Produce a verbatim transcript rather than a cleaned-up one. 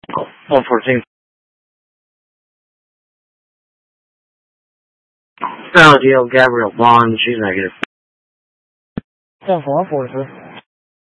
one fourteen. L D L Gabrielle Bond, she's negative. one four four, sir.